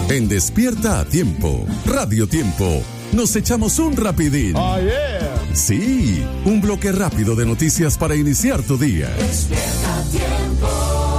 En Despierta a Tiempo, Radio Tiempo, nos echamos un rapidín. Oh, yeah. Sí, un bloque rápido de noticias para iniciar tu día. Despierta a Tiempo.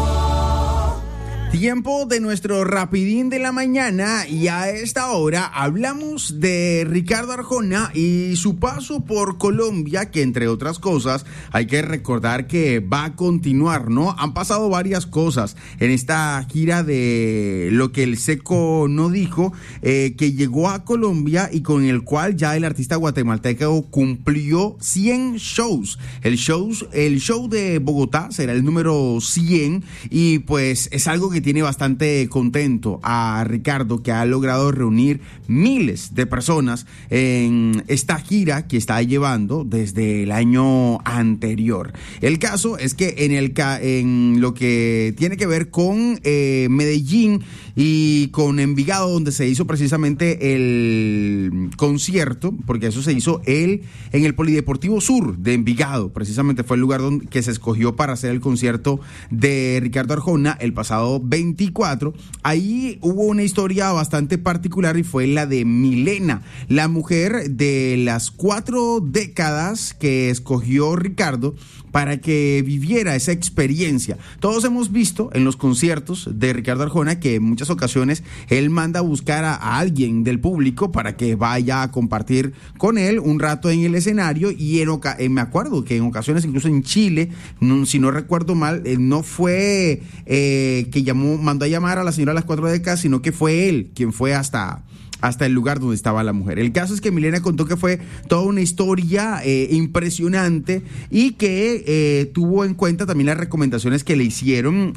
Tiempo de nuestro rapidín de la mañana, y a esta hora hablamos de Ricardo Arjona y su paso por Colombia, que entre otras cosas hay que recordar que va a continuar, ¿no? Han pasado varias cosas en esta gira de Lo que el Seco no dijo, que llegó a Colombia y con el cual ya el artista guatemalteco cumplió 100 shows. El show de Bogotá será el número 100 y pues es algo que tiene bastante contento a Ricardo, que ha logrado reunir miles de personas en esta gira que está llevando desde el año anterior. El caso es que en lo que tiene que ver con Medellín y con Envigado, donde se hizo precisamente el concierto, porque eso se hizo en el Polideportivo Sur de Envigado, precisamente fue el lugar que se escogió para hacer el concierto de Ricardo Arjona el pasado 24, ahí hubo una historia bastante particular y fue la de Milena, la mujer de las 4 décadas que escogió Ricardo para que viviera esa experiencia. Todos hemos visto en los conciertos de Ricardo Arjona que en muchas ocasiones él manda a buscar a alguien del público para que vaya a compartir con él un rato en el escenario, y me acuerdo que en ocasiones, incluso en Chile, si no recuerdo mal, no fue que mandó a llamar a la señora de las 4 décadas, sino que fue él quien fue hasta el lugar donde estaba la mujer. El caso es que Milena contó que fue toda una historia impresionante y que tuvo en cuenta también las recomendaciones que le hicieron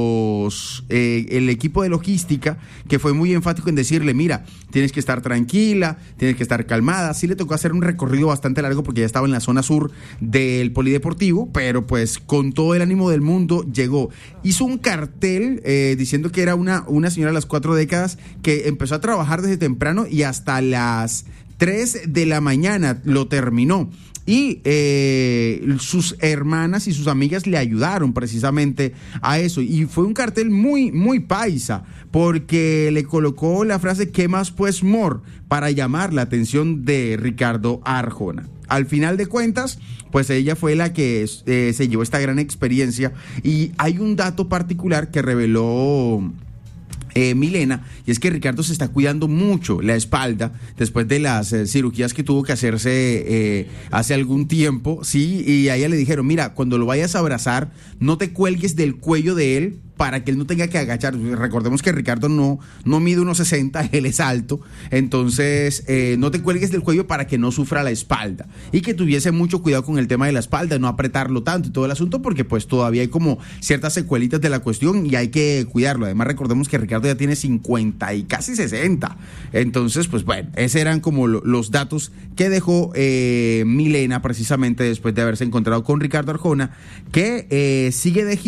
el equipo de logística, que fue muy enfático en decirle: mira, tienes que estar tranquila, tienes que estar calmada. Sí le tocó hacer un recorrido bastante largo porque ya estaba en la zona sur del Polideportivo, pero pues con todo el ánimo del mundo llegó. Hizo un cartel diciendo que era una señora de las 4 décadas que empezó a trabajar desde temprano y hasta las 3 de la mañana lo terminó. Y sus hermanas y sus amigas le ayudaron precisamente a eso. Y fue un cartel muy, muy paisa, porque le colocó la frase "¿Qué más pues more?" para llamar la atención de Ricardo Arjona. Al final de cuentas, pues ella fue la que se llevó esta gran experiencia. Y hay un dato particular que reveló Milena, y es que Ricardo se está cuidando mucho la espalda después de las cirugías que tuvo que hacerse hace algún tiempo, sí, y a ella le dijeron: mira, cuando lo vayas a abrazar, no te cuelgues del cuello de él para que él no tenga que agachar. Recordemos que Ricardo no mide 1.60, él es alto, entonces no te cuelgues del cuello para que no sufra la espalda, y que tuviese mucho cuidado con el tema de la espalda, no apretarlo tanto y todo el asunto, porque pues todavía hay como ciertas secuelitas de la cuestión y hay que cuidarlo. Además, recordemos que Ricardo ya tiene 50 y casi 60, entonces pues bueno, esos eran como los datos que dejó Milena precisamente después de haberse encontrado con Ricardo Arjona, que sigue de gira.